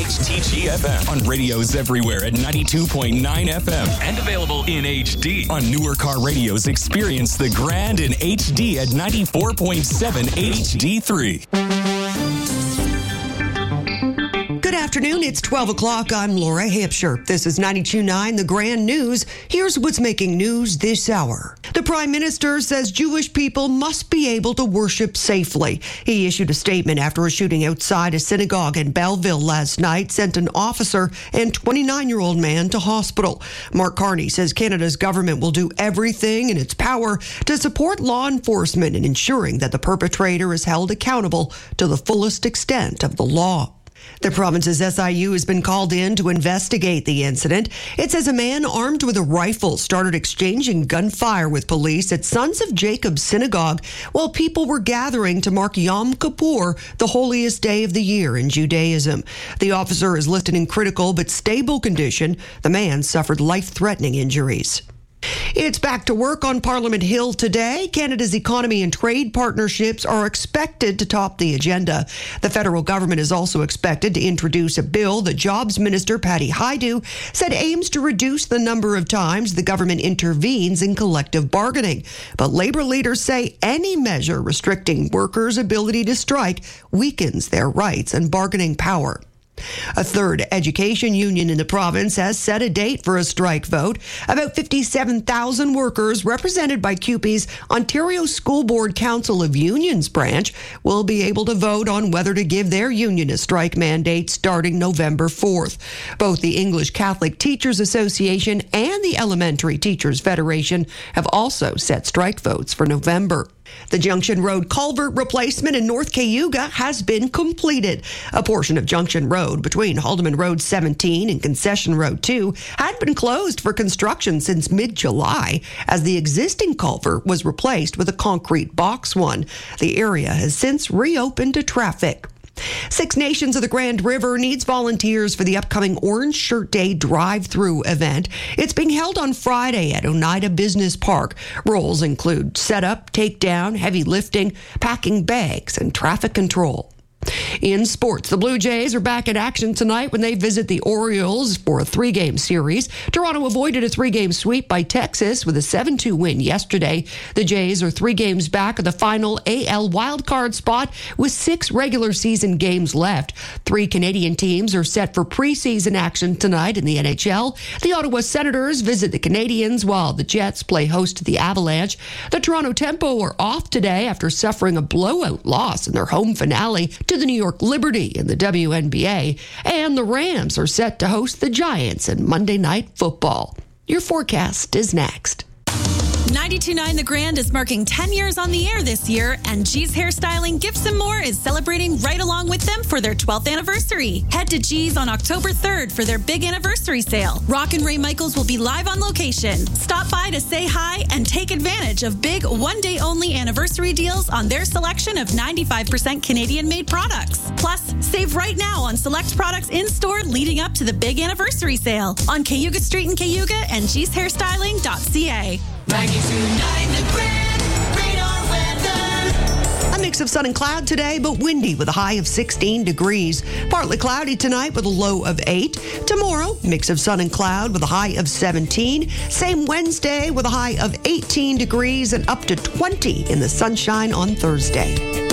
HTGFM on radios everywhere at 92.9 FM and available in HD. On newer car radios, experience the grand in HD at 94.7 HD3. Good afternoon. It's 12 o'clock. I'm Laura Hampshire. This is 92.9 The Grand News. Here's what's making news this hour. The Prime Minister says Jewish people must be able to worship safely. He issued a statement after a shooting outside a synagogue in Belleville last night sent an officer and 29-year-old man to hospital. Mark Carney says Canada's government will do everything in its power to support law enforcement in ensuring that the perpetrator is held accountable to the fullest extent of the law. The province's SIU has been called in to investigate the incident. It says a man armed with a rifle started exchanging gunfire with police at Sons of Jacob Synagogue while people were gathering to mark Yom Kippur, the holiest day of the year in Judaism. The officer is listed in critical but stable condition. The man suffered life-threatening injuries. It's back to work on Parliament Hill today. Canada's economy and trade partnerships are expected to top the agenda. The federal government is also expected to introduce a bill that Jobs Minister Patty Hajdu said aims to reduce the number of times the government intervenes in collective bargaining. But Labour leaders say any measure restricting workers' ability to strike weakens their rights and bargaining power. A third education union in the province has set a date for a strike vote. About 57,000 workers represented by CUPE's Ontario School Board Council of Unions branch will be able to vote on whether to give their union a strike mandate starting November 4th. Both the English Catholic Teachers Association and the Elementary Teachers Federation have also set strike votes for November. The Junction Road culvert replacement in North Cayuga has been completed. A portion of Junction Road between Haldeman Road 17 and Concession Road 2 had been closed for construction since mid-July as the existing culvert was replaced with a concrete box one. The area has since reopened to traffic. Six Nations of the Grand River needs volunteers for the upcoming Orange Shirt Day drive-through event. It's being held on Friday at Oneida Business Park. Roles include setup, takedown, heavy lifting, packing bags, and traffic control. In sports, the Blue Jays are back in action tonight when they visit the Orioles for a 3-game series. Toronto avoided a 3-game sweep by Texas with a 7-2 win yesterday. The Jays are 3 games back of the final AL wildcard spot with 6 regular season games left. 3 Canadian teams are set for preseason action tonight in the NHL. The Ottawa Senators visit the Canadiens while the Jets play host to the Avalanche. The Toronto Tempo are off today after suffering a blowout loss in their home finale to the New York Liberty in the WNBA, and the Rams are set to host the Giants in Monday Night Football. Your forecast is next. 92.9 The Grand is marking 10 years on the air this year, and G's Hairstyling Gifts and More is celebrating right along with them for their 12th anniversary. Head to G's on October 3rd for their big anniversary sale. Rock and Ray Michaels will be live on location. Stop by to say hi and take advantage of big one-day-only anniversary deals on their selection of 95% Canadian-made products. Plus, save right now on select products in-store leading up to the big anniversary sale on Cayuga Street in Cayuga and gshairstyling.ca. 92.9 The Grand, radar weather. A mix of sun and cloud today, but windy with a high of 16 degrees. Partly cloudy tonight with a low of 8. Tomorrow, mix of sun and cloud with a high of 17. Same Wednesday with a high of 18 degrees and up to 20 in the sunshine on Thursday.